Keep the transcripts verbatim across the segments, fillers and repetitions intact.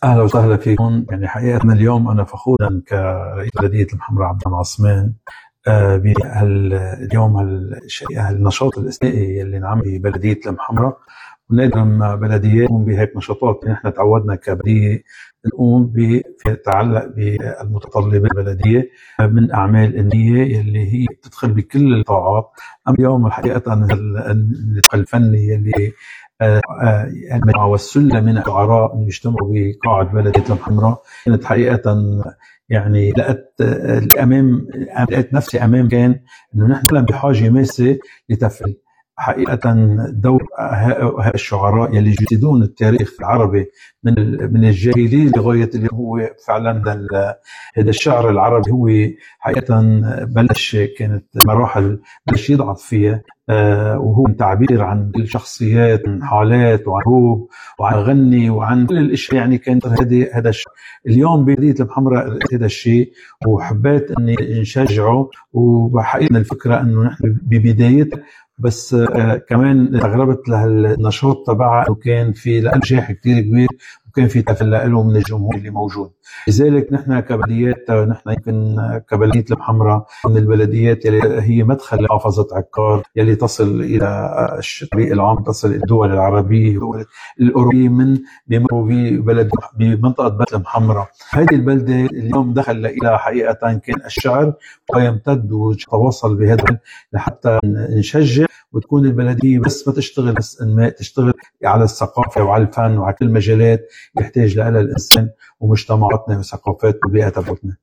أهلا وسهلا فيكم. يعني حقيقة اليوم أنا فخور كرئيس بلدية المحمرة عبد الله عثمان باليوم النشاط الاستثنائي اللي نعمل ببلدية المحمرة، ونادر بلديات نقوم بهيك نشاطات. نحن تعودنا كبلدية نقوم بتعلق بالمتطلبات البلدية من أعمال النية اللي هي بتدخل بكل القطاعات. أما اليوم الحقيقة النطاق الفني اللي المجموعة والسلة من الشعراء اللي يجتمعوا بقاعة بلدية المحمرة كانت حقيقة يعني لقيت الأمام لقيت نفسي أمام كان إنه نحن بحاجة ماسة لتفعيل حقيقة دور هؤلاء الشعراء يلي يجسدون التاريخ العربي من من الجاهلية لغاية اللي هو فعلا هذا الشعر العربي هو حقيقة بلش كانت مراحل بلش يضعف فيها، وهو تعبير عن الشخصيات، عن حالات وعن روب وعن غني وعن كل الاشياء. يعني كانت هذه هذا الشيء اليوم ببلدية المحمرة هذا الشيء، وحبيت اني نشجعه. وحقيقة الفكرة انه نحن ببدايتها بس آه كمان استغربت للنشاط تبعها انه كان في نجاح كثير كبير، وكان في تفاعل له من الجمهور اللي موجود. لذلك نحن كبلديات، نحن يمكن كبلدية المحمرة من البلديات اللي هي مدخل محافظة عكار يلي تصل الى الطريق العام، تصل الى الدول العربية والدول الاوروبيه من بمروا ببلد بمنطقة بلدة المحمرة. هذه البلدة اليوم دخل الى حقيقة كان الشعر ويمتد وتواصل بهذا لحتى نشجع وتكون البلدية بس ما تشتغل بس انماء، تشتغل على الثقافة وعلى الفن وعلى كل المجالات يحتاج لها الإنسان ومجتمعاتنا وثقافات وبيئة تبعتنا.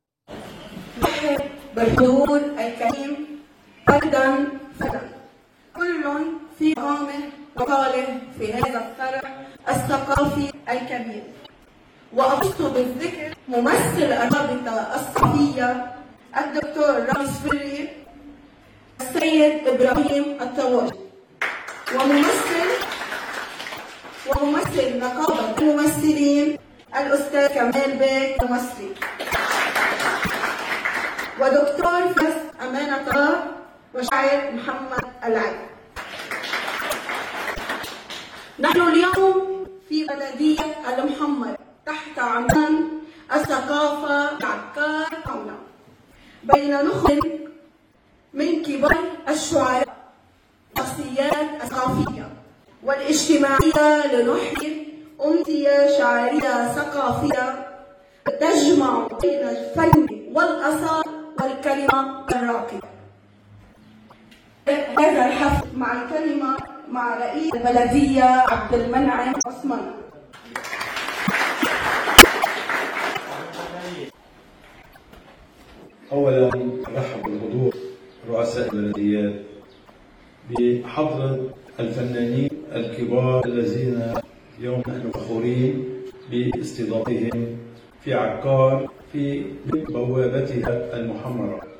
بالحضور الكريم أيضا فرح كل في مقامه وقاله في هذا الفرح الثقافي الكبير. وأخص بالذكر ممثل الرابطة الصحفية الدكتور رامز فري، السيد إبراهيم الطواجي، وممثل وممثل نقابة الممثلين الأستاذ كمال بيك المصري، ودكتور فاس أمانة الله، وشاعر محمد العيد. نحن اليوم في بلدية المحمرة تحت عنوان الثقافة عكار قونا، بين نخب من كبار الشعراء والشخصيات الثقافية والاجتماعية لنحيي أمسية شعرية ثقافية تجمع بين الفن والأصالة والكلمة الراقية. هذا الحفل مع الكلمة مع رئيس البلدية عبد المنعم عثمان. أولا أرحب بالحضور رؤساء البلديات بحضرة الفنانين الكبار الذين اليوم نحن فخورين باستضافتهم في عكار في بوابتها المحمرة.